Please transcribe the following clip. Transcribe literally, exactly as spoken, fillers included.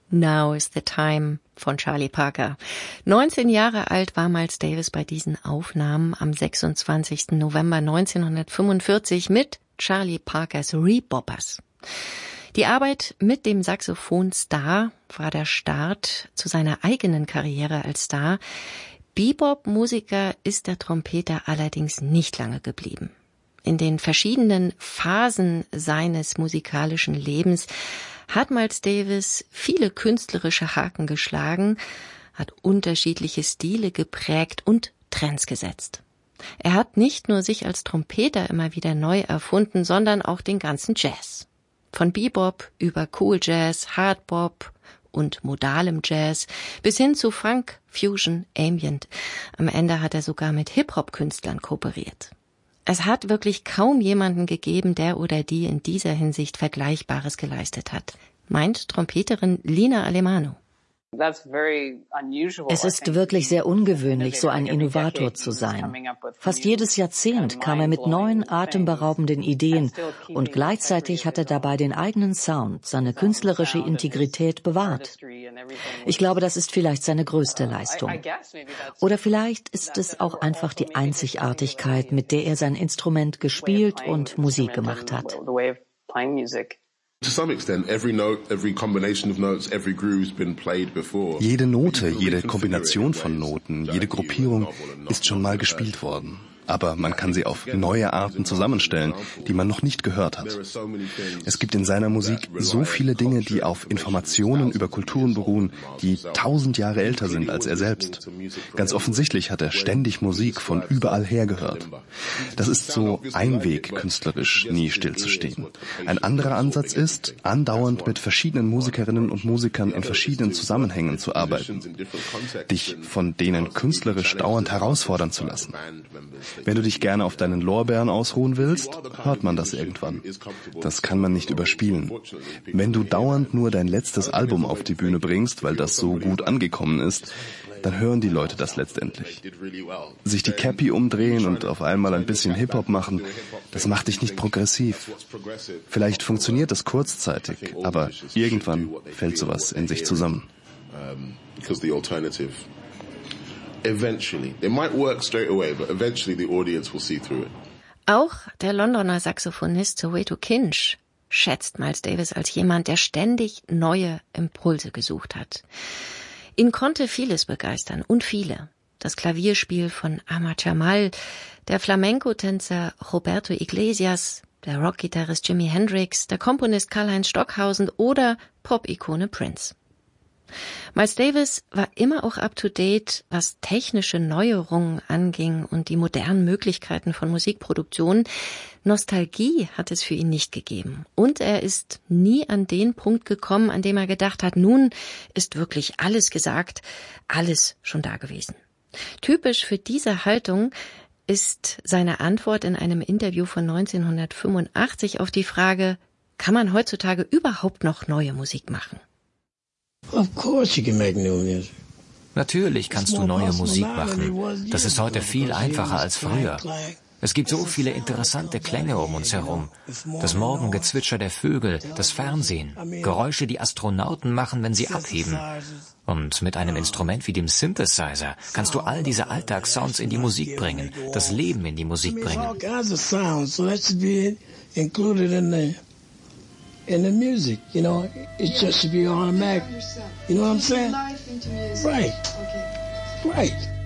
Now is the Time von Charlie Parker. neunzehn Jahre alt war Miles Davis bei diesen Aufnahmen am sechsundzwanzigsten November neunzehnhundertfünfundvierzig mit Charlie Parkers Rebobbers. Die Arbeit mit dem Saxophonstar war der Start zu seiner eigenen Karriere als Star. Bebop-Musiker ist der Trompeter allerdings nicht lange geblieben. In den verschiedenen Phasen seines musikalischen Lebens hat Miles Davis viele künstlerische Haken geschlagen, hat unterschiedliche Stile geprägt und Trends gesetzt. Er hat nicht nur sich als Trompeter immer wieder neu erfunden, sondern auch den ganzen Jazz. Von Bebop über Cool Jazz, Hard Bop und modalem Jazz bis hin zu Funk, Fusion, Ambient. Am Ende hat er sogar mit Hip-Hop-Künstlern kooperiert. Es hat wirklich kaum jemanden gegeben, der oder die in dieser Hinsicht Vergleichbares geleistet hat, meint Trompeterin Lina Alemano. Es ist wirklich sehr ungewöhnlich, so ein Innovator zu sein. Fast jedes Jahrzehnt kam er mit neuen, atemberaubenden Ideen und gleichzeitig hat er dabei den eigenen Sound, seine künstlerische Integrität bewahrt. Ich glaube, das ist vielleicht seine größte Leistung. Oder vielleicht ist es auch einfach die Einzigartigkeit, mit der er sein Instrument gespielt und Musik gemacht hat. Jede Note, jede Kombination von Noten, jede Gruppierung ist schon mal gespielt worden. Aber man kann sie auf neue Arten zusammenstellen, die man noch nicht gehört hat. Es gibt in seiner Musik so viele Dinge, die auf Informationen über Kulturen beruhen, die tausend Jahre älter sind als er selbst. Ganz offensichtlich hat er ständig Musik von überall her gehört. Das ist so ein Weg, künstlerisch nie stillzustehen. Ein anderer Ansatz ist, andauernd mit verschiedenen Musikerinnen und Musikern in verschiedenen Zusammenhängen zu arbeiten. Dich von denen künstlerisch dauernd herausfordern zu lassen. Wenn du dich gerne auf deinen Lorbeeren ausruhen willst, hört man das irgendwann. Das kann man nicht überspielen. Wenn du dauernd nur dein letztes Album auf die Bühne bringst, weil das so gut angekommen ist, dann hören die Leute das letztendlich. Sich die Cappy umdrehen und auf einmal ein bisschen Hip-Hop machen, das macht dich nicht progressiv. Vielleicht funktioniert das kurzzeitig, aber irgendwann fällt sowas in sich zusammen. Eventually. It might work straight away, but eventually the audience will see through it. Auch der Londoner Saxophonist Soweto Kinch schätzt Miles Davis als jemand, der ständig neue Impulse gesucht hat. Ihn konnte vieles begeistern und viele. Das Klavierspiel von Ahmad Jamal, der Flamenco-Tänzer Roberto Iglesias, der Rockgitarrist Jimi Hendrix, der Komponist Karlheinz Stockhausen oder Pop-Ikone Prince. Miles Davis war immer auch up-to-date, was technische Neuerungen anging und die modernen Möglichkeiten von Musikproduktion. Nostalgie hat es für ihn nicht gegeben. Und er ist nie an den Punkt gekommen, an dem er gedacht hat, nun ist wirklich alles gesagt, alles schon da gewesen. Typisch für diese Haltung ist seine Antwort in einem Interview von neunzehnhundertfünfundachtzig auf die Frage, kann man heutzutage überhaupt noch neue Musik machen? Natürlich kannst du neue Musik machen. Das ist heute viel einfacher als früher. Es gibt so viele interessante Klänge um uns herum. Das Morgengezwitscher der Vögel, das Fernsehen, Geräusche, die Astronauten machen, wenn sie abheben. Und mit einem Instrument wie dem Synthesizer kannst du all diese Alltagssounds in die Musik bringen, das Leben in die Musik bringen. In the music, you know, it just should be automatic. You know what I'm saying? Right, right.